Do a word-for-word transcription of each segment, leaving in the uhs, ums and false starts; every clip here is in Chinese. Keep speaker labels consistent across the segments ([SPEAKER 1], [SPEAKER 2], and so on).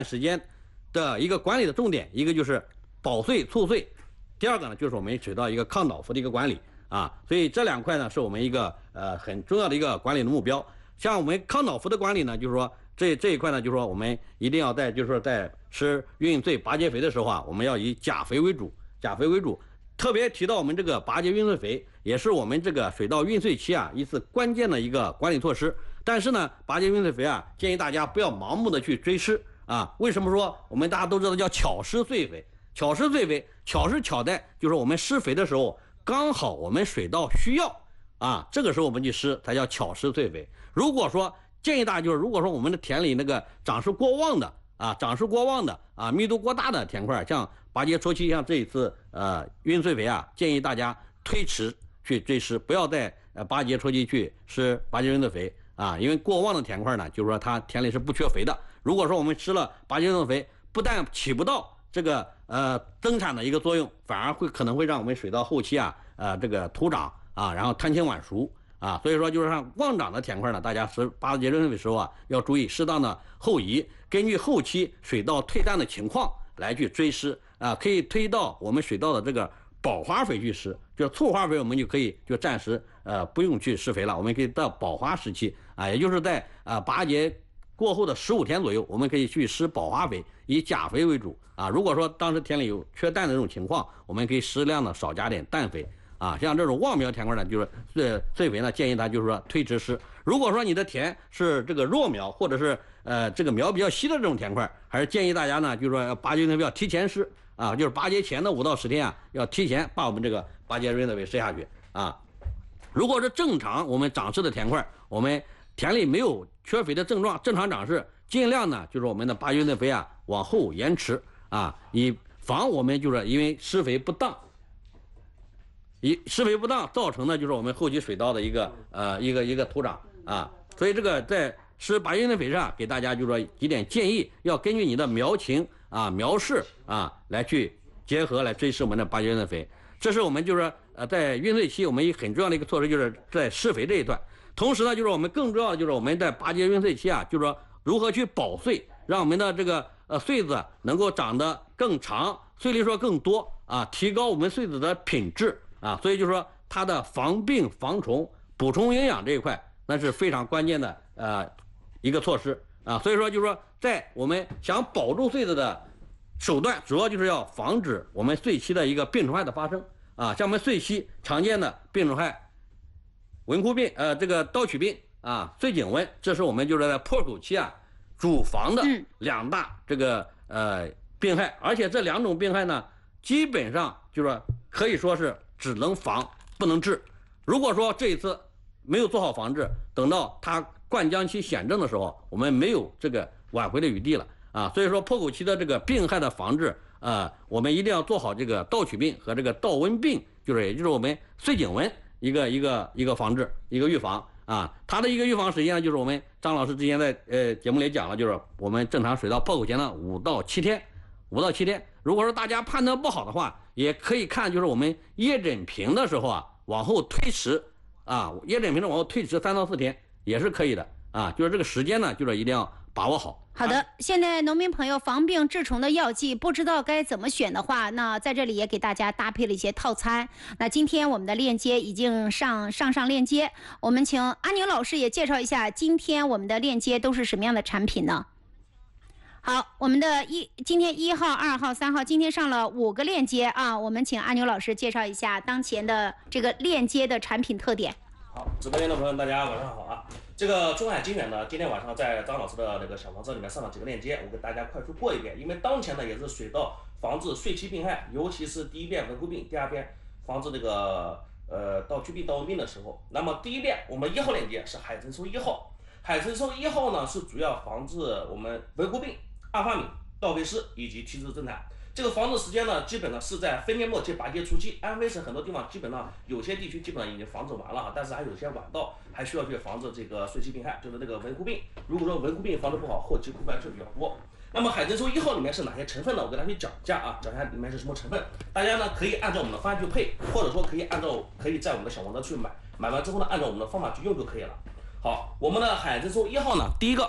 [SPEAKER 1] 时间的一个管理的重点，一个就是保穗促穗，第二个呢就是我们水稻一个抗倒伏的一个管理啊，所以这两块呢是我们一个呃很重要的一个管理的目标。像我们抗倒伏的管理呢，就是说这这一块呢，就是说我们一定要在就是说在吃运穗拔节肥的时候啊，我们要以钾肥为主，钾肥为主。特别提到我们这个拔节运穗肥，也是我们这个水稻运穗期啊一次关键的一个管理措施。但是呢，拔节运穗肥啊，建议大家不要盲目的去追施啊。为什么说我们大家都知道叫巧施穗肥？巧施穗肥，巧是巧在就是我们施肥的时候刚好我们水稻需要啊，这个时候我们去施才叫巧施穗肥。如果说建议大家就是，如果说我们的田里那个长势过旺的啊，长势过旺的啊，密度过大的田块，像拔节初期，像这一次呃运穗肥啊，建议大家推迟去追施，不要在呃拔节初期去施拔节运穗肥啊，因为过旺的田块呢，就是说它田里是不缺肥的。如果说我们施了拔节运穗肥，不但起不到这个呃增产的一个作用，反而会可能会让我们水稻后期啊呃这个土长啊，然后贪青晚熟。啊，所以说就是像旺长的田块呢，大家施拔节运穗肥的时候啊，要注意适当的后移，根据后期水稻退氮的情况来去追施啊，可以推到我们水稻的这个保花肥去施，就是促花肥我们就可以就暂时呃不用去施肥了，我们可以到保花时期啊，也就是在啊拔节过后的十五天左右，我们可以去施保花肥，以钾肥为主啊。如果说当时田里有缺氮的这种情况，我们可以适量的少加点氮肥。啊，像这种旺苗田块呢，就是穗穗肥呢，建议它就是说推迟施。如果说你的田是这个弱苗，或者是呃这个苗比较稀的这种田块，还是建议大家呢，就是说拔节运穗肥要提前施啊，就是拔节前的五到十天啊，要提前把我们这个拔节运穗肥施下去啊。如果是正常我们长势的田块，我们田里没有缺肥的症状，正常长势，尽量呢就是我们的拔节运穗肥啊往后延迟啊，以防我们就是因为施肥不当。以施肥不当造成的就是我们后期水稻的一个呃一个一个土长啊，所以这个在施拔节运穗肥上给大家就说几点建议，要根据你的苗情啊苗势啊来去结合来追施我们的拔节运穗肥。这是我们就是呃在运穗期我们一很重要的一个措施，就是在施肥这一段。同时呢，就是我们更重要的就是我们在拔节运穗期啊，就是说如何去保穗，让我们的这个呃穗子能够长得更长，穗粒数更多啊，提高我们穗子的品质。啊，所以就是说它的防病防虫补充营养这一块，那是非常关键的呃一个措施啊。所以说就是说，在我们想保住穗子的手段，主要就是要防止我们穗期的一个病虫害的发生啊。像我们穗期常见的病虫害，蚊枯病，呃，这个刀曲病啊，穗颈蚊，这是我们就是在破口期啊主防的两大这个呃病害，而且这两种病害呢，基本上就是说可以说是只能防不能治。如果说这一次没有做好防治，等到它灌浆期显症的时候，我们没有这个挽回的余地了啊。所以说破口期的这个病害的防治，呃，我们一定要做好这个稻曲病和这个稻瘟病，就是也就是我们穗颈蚊一个一个一个防治一个预防啊。它的一个预防实际上就是我们张老师之前在呃节目里讲了，就是我们正常水稻破口前的五到七天。五到七天，如果说大家判断不好的话，也可以看就是我们叶诊平的时候啊，往后推迟啊，叶诊平的往后推迟三到四天也是可以的啊，就是这个时间呢，就是一定要把握好。
[SPEAKER 2] 好的，现在农民朋友防病治虫的药剂不知道该怎么选的话，那在这里也给大家搭配了一些套餐。那今天我们的链接已经上上上链接，我们请阿宁老师也介绍一下今天我们的链接都是什么样的产品呢？好，我们的一今天一号、二号、三号，今天上了五个链接啊，我们请阿牛老师介绍一下当前的这个链接的产品特点。
[SPEAKER 3] 好，直播间的朋友大家晚上好啊！这个中海精选呢，今天晚上在张老师的那个小房车里面上了几个链接，我给大家快速过一遍，因为当前呢也是水稻防治穗期病害，尤其是第一遍蚊枯病，第二遍防治这个呃稻曲病、稻瘟病的时候。那么第一遍我们一号链接是海参叟一号，海参叟一号呢是主要防治我们蚊枯病、阿法米、稻飞虱以及提质增产。这个防治时间呢，基本上是在分娩末期、拔节初期。安徽省很多地方基本上有些地区基本上已经防治完了哈，但是还有些晚稻还需要去防治这个穗期病害，就是那个蚊枯病。如果说蚊枯病防治不好，后期枯败就比较多。那么海参叟一号里面是哪些成分呢？我给大家去讲一下啊，讲一下里面是什么成分。大家呢可以按照我们的方案去配，或者说可以按照可以在我们的小黄车去买，买完之后呢，按照我们的方法去用就可以了。好，我们的海参叟一号呢，第一个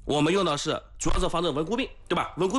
[SPEAKER 3] 我们用的是主要是防止蚊菇病，对吧？蚊菇